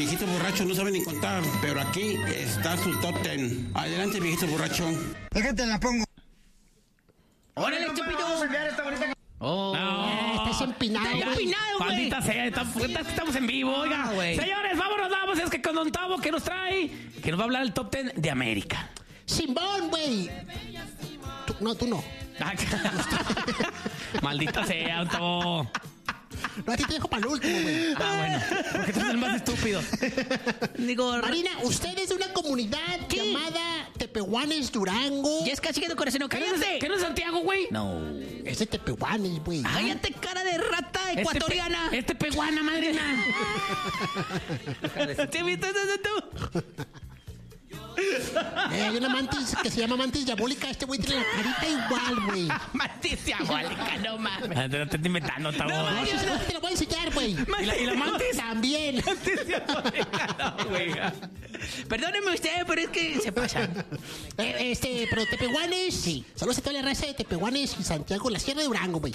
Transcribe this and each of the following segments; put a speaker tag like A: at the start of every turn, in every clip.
A: viejitos borrachos no saben ni contar, pero aquí está su top 10. Adelante, viejito borracho.
B: Déjate la pongo.
C: ¡Órale, estúpido!
D: Oh,
B: no. Estás empinado,
C: güey. Empinado, güey.
D: Maldita sea, estamos en vivo, oiga. Señores, vámonos, es que con Don Tavo que nos trae, que nos va a hablar del top 10 de América.
B: Simón, güey. Tú no.
D: Maldita sea, Don Tavo.
B: No, a ti te dejo para el último, güey.
D: Bueno, porque tú eres el más estúpido.
C: Digo,
B: Marina, usted es de una comunidad llamada Tepehuanes, Durango.
C: Ya es casi de corazón, cállate.
D: ¿Qué no es Santiago, güey?
C: No.
B: Es de Tepehuanes, güey.
C: Cállate, cara de rata ecuatoriana.
D: Este peguana, madrina.
C: ¿Te viste eso tú?
B: Hay una mantis que se llama mantis diabólica. Este güey tiene la carita igual, güey.
C: Mantis diabólica, no mames.
D: Te lo estoy inventando, Tavo.
B: No, te lo voy a enseñar, güey.
D: ¿Y la mantis?
B: También.
D: Mantis diabólica, no, güey.
C: Perdóneme usted, pero es que se pasa.
B: Pero Tepehuanes.
C: Sí.
B: Saludos a toda la raza de Tepehuanes y Santiago, la Sierra de Durango, güey.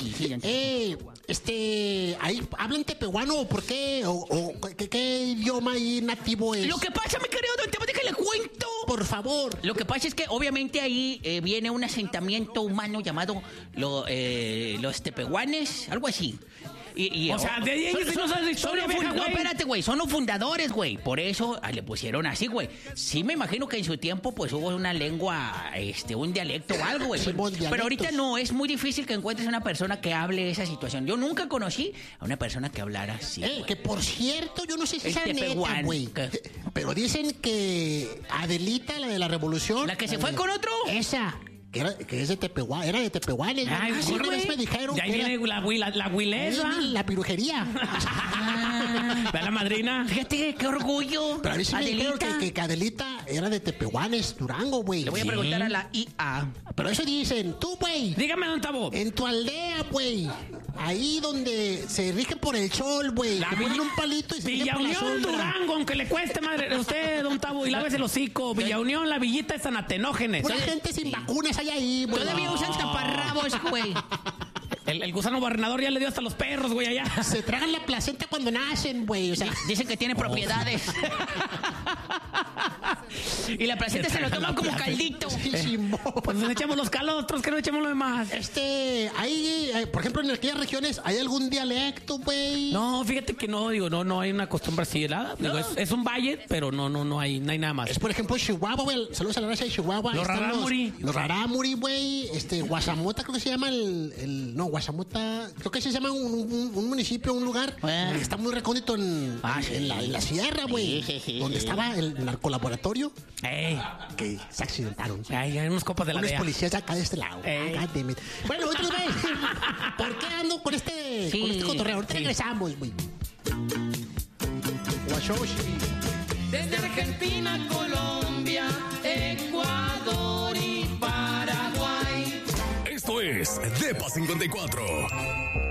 B: Ahí hablan tepehuano, ¿por qué? ¿Qué idioma ahí nativo es?
C: Lo que pasa, mi querido Don Tavo, déjale cuento.
B: Por favor.
C: Lo que pasa es que obviamente ahí viene un asentamiento humano llamado los tepehuanes, algo así.
D: O sea, de ahí si no sabes la historia, vieja,
C: no,
D: güey.
C: espérate, güey, son los fundadores, güey. Por eso le pusieron así, güey. Sí me imagino que en su tiempo, pues, hubo una lengua, un dialecto o algo, güey. Pero ahorita no, es muy difícil que encuentres una persona que hable esa situación. Yo nunca conocí a una persona que hablara así,
B: que por cierto, yo no sé si
C: el
B: es neta, güey. Pero dicen que Adelita, la de la Revolución...
C: ¿La que se fue con otro?
B: Esa... Que es de Tepehuanes, era de Tepehuanes.
D: Ay,
B: sí,
D: una vez
B: me dijeron
D: y ahí viene la huilesa.
B: La pirujería.
D: ¿Ve la madrina?
C: Fíjate, qué orgullo.
B: Pero a mí sí me dijeron que Adelita era de Tepehuanes, Durango, güey.
C: Le voy a preguntar a la IA.
B: Pero eso dicen, tú, güey.
D: Dígame, Don Tavo.
B: En tu aldea, güey. Ahí donde se rigen por el sol, güey.
D: La
B: ponen un palito y se rigen
D: Villa
B: por la
D: Unión,
B: sombra.
D: Durango, aunque le cueste, madre. Usted, Don Tavo, y lávese el hocico. Villa Unión, la villita de Sanatenógenes.
B: Pura gente sin vacunas hay ahí, güey.
C: Todavía usan taparrabos, güey.
D: El gusano barrenador ya le dio hasta los perros, güey, allá.
B: Se tragan la placenta cuando nacen, güey. O sea,
C: dicen que tiene propiedades. Y la placenta se lo toman como caldito.
D: Pues nos echamos los calostros, que no echemos lo demás.
B: Ahí, por ejemplo, en aquellas regiones, ¿hay algún dialecto, güey?
D: No, fíjate que no, no hay una costumbre así de nada. Digo, es un valle, pero no hay nada más.
B: Es, por ejemplo, Chihuahua, güey. Saludos a la raza de Chihuahua.
D: Los rarámuri.
B: Los rarámuri, güey. Guasamota, creo que se llama no, Guasamota, creo que se llama un municipio, un lugar que está muy recóndito en la sierra, güey. Donde estaba el narcolaboratorio. Que se accidentaron.
D: Hay unos copas de la
B: DEA.
D: DEA.
B: Policías acá de este lado. Bueno, otra vez. ¿Por qué ando con este cotorreo? Ahorita regresamos, güey.
E: Desde Argentina, Colombia, Ecuador y Paraguay.
F: Esto es Depa 54.